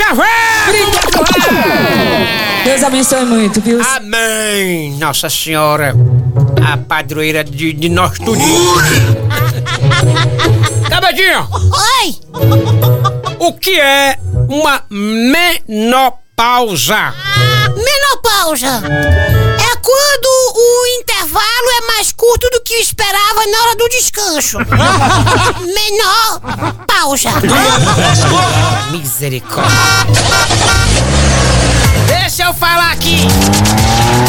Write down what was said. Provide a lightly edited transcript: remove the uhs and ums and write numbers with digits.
já vem! Deus abençoe muito, viu? Amém! Nossa Senhora, a padroeira de nós tudinho. Cabadinho! Oi! O que é uma menopausa? Menopausa é quando o intervalo é mais curto do que eu esperava na hora do descanso. Menopausa. Misericórdia. Deixa eu falar aqui.